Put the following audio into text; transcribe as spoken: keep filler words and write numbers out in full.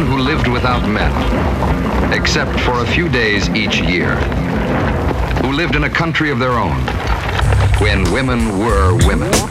women who lived without men, except for a few days each year, who lived in a country of their own, when women were women.